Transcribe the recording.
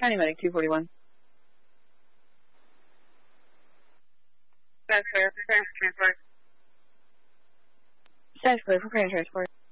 County Medic 241. That's clear. Preparing for transport. That's clear. Preparing transport.